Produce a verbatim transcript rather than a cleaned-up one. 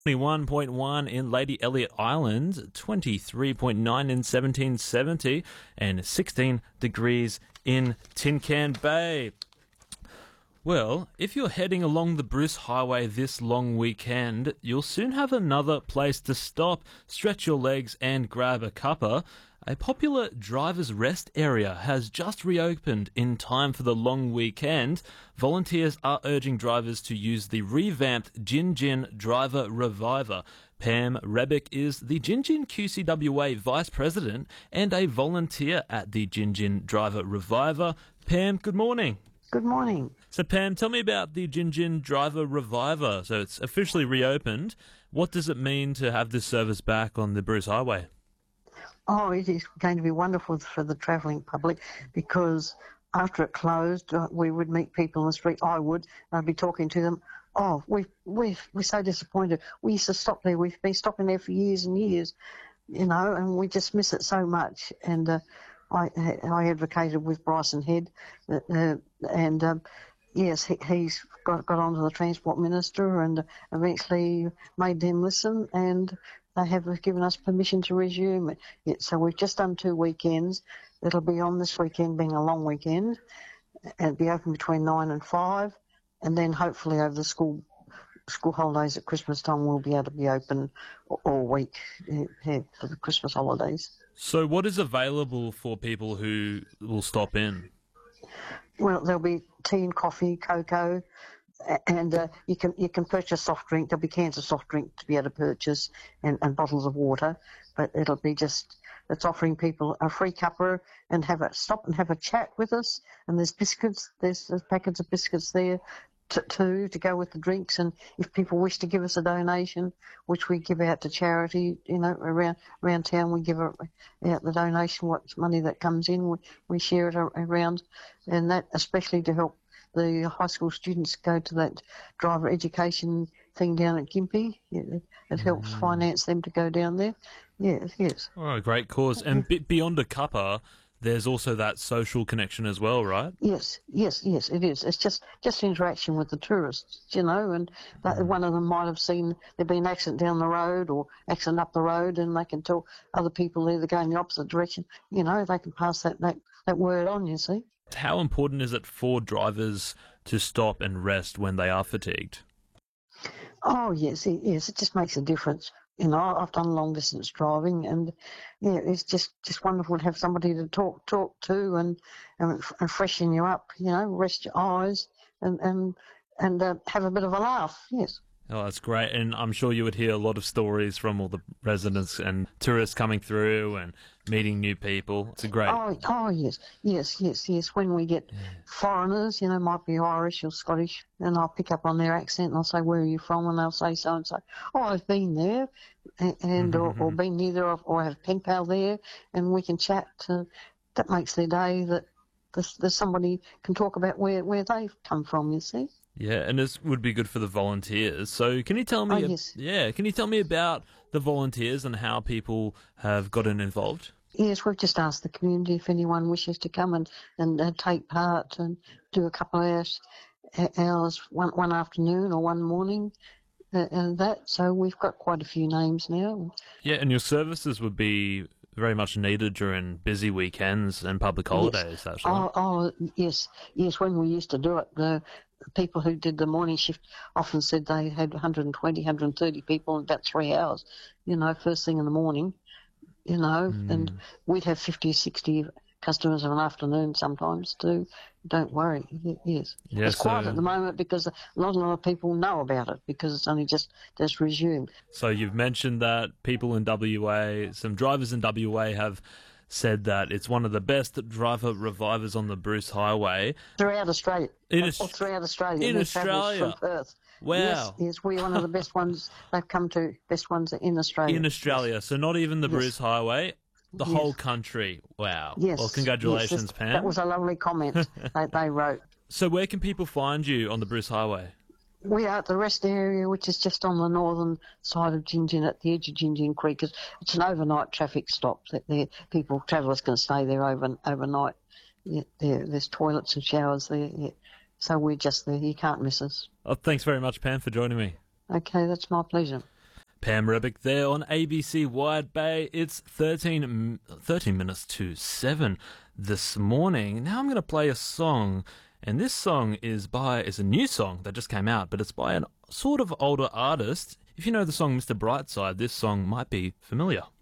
twenty-one point one in Lady Elliot Island, twenty-three point nine in seventeen seventy, and sixteen degrees in Tin Can Bay. Well, if you're heading along the Bruce Highway this long weekend, you'll soon have another place to stop, stretch your legs and grab a cuppa. A popular driver's rest area has just reopened in time for the long weekend. Volunteers are urging drivers to use the revamped Gin Gin Driver Reviver. Pam Rebick is the Gin Gin Q C W A Vice President and a volunteer at the Gin Gin Driver Reviver. Pam, good morning. Good morning. So, Pam, tell me about the Gin Gin Driver Reviver. So it's officially reopened. What does it mean to have this service back on the Bruce Highway? Oh, it is going to be wonderful for the travelling public because after it closed, uh, we would meet people in the street. I would. I'd be talking to them. Oh, we we we're so disappointed. We used to stop there. We've been stopping there for years and years, you know, and we just miss it so much. And uh, I I advocated with Bryson Head, uh, and um, yes, he, he's got got onto the Transport Minister and eventually made them listen, and they have given us permission to resume it. So we've just done two weekends. It'll be on this weekend, being a long weekend, and be open between nine and five, and then hopefully over the school school holidays at Christmas time we'll be able to be open all week here for the Christmas holidays. So what is available for people who will stop in? Well, there'll be tea and coffee, cocoa, and uh, you can you can purchase soft drink. There'll be cans of soft drink to be able to purchase, and, and bottles of water. But it'll be just it's offering people a free cuppa and have a stop and have a chat with us. And there's biscuits. There's, there's packets of biscuits there to, to to go with the drinks. And if people wish to give us a donation, which we give out to charity, you know, around around town, we give out the donation. What money that comes in, we, we share it around, and that especially to help the high school students go to that driver education thing down at Gympie. It, it helps mm. finance them to go down there. Yes, yes. Oh, great cause. And b- beyond a cuppa, there's also that social connection as well, right? Yes, yes, yes, it is. It's just, just interaction with the tourists, you know, and that, mm. one of them might have seen there been an accident down the road or accident up the road, and they can tell other people either going the opposite direction, you know, they can pass that, that, that word on, you see. How important is it for drivers to stop and rest when they are fatigued? Oh, yes, it, yes, it just makes a difference. You know, I've done long distance driving, and yeah, it's just, just wonderful to have somebody to talk talk to and and, and freshen you up. You know, rest your eyes and and and uh, have a bit of a laugh. Yes. Oh, that's great. And I'm sure you would hear a lot of stories from all the residents and tourists coming through and meeting new people. It's a great... Oh, oh yes, yes, yes, yes. When we get yeah. foreigners, you know, might be Irish or Scottish, and I'll pick up on their accent and I'll say, where are you from? And they'll say so-and-so. Oh, I've been there, and, and mm-hmm. or, or been near there, or, or I have a pen pal there, and we can chat. To, that makes their day that there's, there's somebody can talk about where, where they've come from, you see. Yeah, and this would be good for the volunteers. So can you tell me, oh, yes. yeah, can you tell me about the volunteers and how people have gotten involved? Yes, we've just asked the community if anyone wishes to come and, and uh, take part and do a couple of hours, hours one, one afternoon or one morning uh, and that. So we've got quite a few names now. Yeah, and your services would be very much needed during busy weekends and public holidays, yes. actually. Oh, oh, yes, yes, when we used to do it, the people who did the morning shift often said they had one hundred twenty, one hundred thirty people in about three hours, you know, first thing in the morning, you know, mm. and we'd have fifty or sixty customers of an afternoon sometimes too. Don't worry, yes. Yeah, it's quiet so, at the moment because a lot, a lot of people know about it because it's only just, just resumed. So you've mentioned that people in W A, some drivers in W A have said that it's one of the best driver revivers on the Bruce Highway. Throughout Australia. In Aust- or throughout Australia. In Australia. From Perth. Wow. Yes, yes, we're one of the best ones they've come to, best ones in Australia. In Australia, yes. So not even the yes. Bruce Highway, the yes. whole country. Wow. Yes. Well, congratulations, yes, Pam. That was a lovely comment they, they wrote. So where can people find you on the Bruce Highway? We are at the rest area, which is just on the northern side of Gin Gin, at the edge of Gin Gin Creek. It's an overnight traffic stop. That there, people, travellers can stay there over, overnight. Yeah, there, there's toilets and showers there. Yeah. So we're just there. You can't miss us. Oh, thanks very much, Pam, for joining me. Okay, that's my pleasure. Pam Rebick there on A B C Wide Bay. It's thirteen, thirteen minutes to seven this morning. Now I'm going to play a song, and this song is by is a new song that just came out, but it's by a sort of older artist. If you know the song Mister Brightside, this song might be familiar.